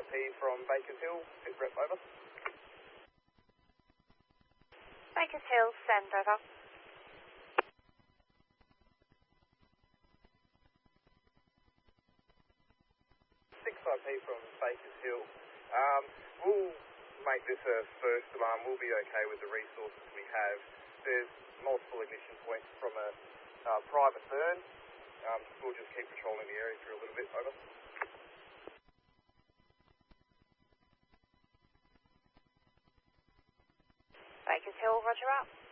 6RP from Bakers Hill, sit rep over. Bakers Hill, send over. 6RP from Bakers Hill. We'll make this a first alarm. We'll be okay with the resources we have. There's multiple ignition points from a private burn. We'll just keep patrolling the area for a little bit. Over. Bakers Hill, roger up.